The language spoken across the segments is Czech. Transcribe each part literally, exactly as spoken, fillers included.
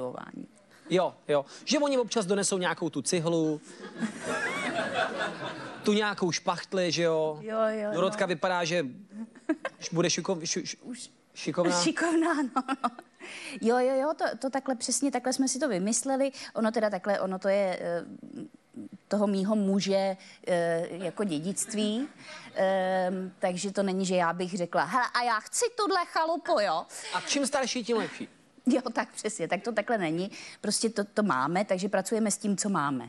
konstruování. Jo, jo. Že oni občas donesou nějakou tu cihlu, tu nějakou špachtli, že jo? Jo, jo, Dorotka no. vypadá, že bude šikov, š, š, Už šikovná. Šikovná, no, no. Jo, jo, jo, to, to takhle přesně, takhle jsme si to vymysleli. Ono teda takhle, ono to je e, toho mýho muže e, jako dědictví. E, takže to není, že já bych řekla, hele, a já chci tuhle chalupu, jo. A čím starší, tím lepší. Jo, tak přesně, tak to takhle není. Prostě to, to máme, takže pracujeme s tím, co máme.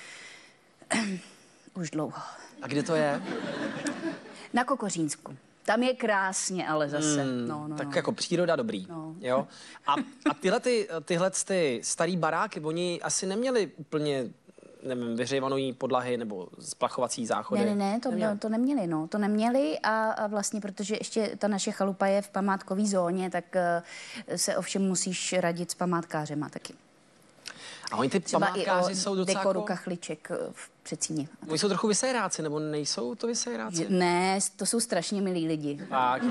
Už dlouho. A kde to je? Na Kokořínsku. Tam je krásně, ale zase. Hmm, no, no, tak no. jako příroda dobrý. No. Jo? A, a tyhle, ty, tyhle ty starý baráky, oni asi neměli úplně, nevím, vyhřívanou podlahy nebo splachovací záchody. Ne, ne, ne, to, neměli. to neměli, no. To neměli a, a vlastně, protože ještě ta naše chalupa je v památkové zóně, tak uh, se ovšem musíš radit s památkářema taky. A oni ty Třeba památkáři i o jsou docela dekoru jako... kachliček v Předsíni. Oni jsou trochu vysejráci, nebo nejsou to vysejráci? Ne, to jsou strašně milí lidi. Tak.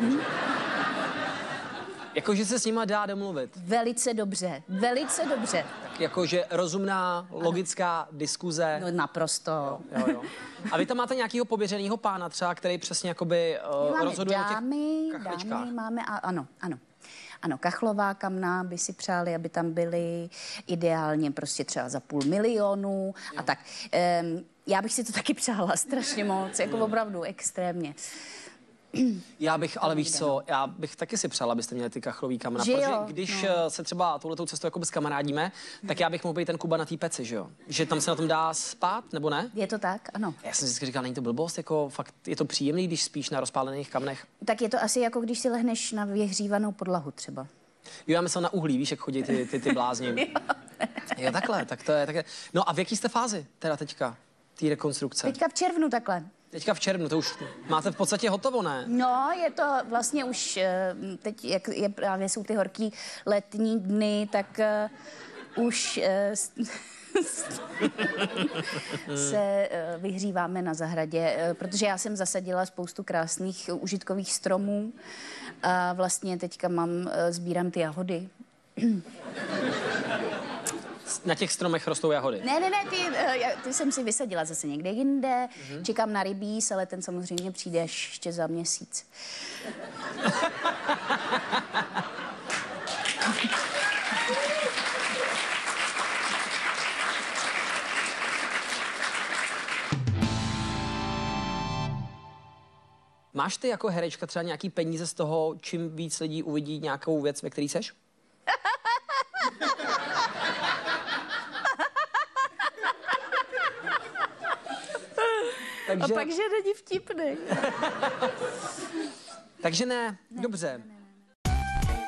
Jakože se s nima dá domluvit. Velice dobře, velice dobře. Tak jakože rozumná, logická diskuze. No naprosto. Jo, jo. A vy tam máte nějakého pověřeného pána třeba, který přesně jakoby uh, Máme rozhoduje dámy, o těch kachličkách. dámy máme, a, ano, ano. Ano, kachlová kamna by si přáli, aby tam byly ideálně prostě třeba za půl milionu a tak. Um, já bych si to taky přála strašně moc, jako opravdu extrémně. Já bych, ale víš co, já bych taky si přál, abyste měli ty kachlový kamna, Že protože jo, když no. se třeba touhletou cestou jako skamarádíme, tak já bych mohl být ten Kuba na té peci, že jo? Že tam se na tom dá spát, nebo ne? Je to tak? Ano. Já jsem si vždycky říkal, není to blbost, jako fakt je to příjemný, když spíš na rozpálených kamnech. Tak je to asi jako když si lehneš na vyhřívanou podlahu třeba. Jo, já myslel na uhlí, víš, jak chodí ty, ty, ty blázni. Jo, takhle, tak to je takhle. No a v jaký jste fázi teda teďka, té rekonstrukce? Teďka v červnu takhle. Teďka v červnu, to už máte v podstatě hotovo, ne? No, je to vlastně už, eh, teď jak je právě jsou ty horký letní dny, tak uh, už uh, se uh, vyhříváme na zahradě, uh, protože já jsem zasadila spoustu krásných uh, užitkových stromů a vlastně teďka mám, uh, sbírám ty jahody. Na těch stromech rostou jahody. Ne, ne, ne, ty, uh, ty jsem si vysadila zase někde jinde, mm-hmm. Čekám na rybíz, ale ten samozřejmě přijde až ještě za měsíc. Máš ty jako herečka třeba nějaký peníze z toho, čím víc lidí uvidí nějakou věc, ve který seš? Takže... A pak, že není vtipný. Takže ne, ne dobře. Ne, ne.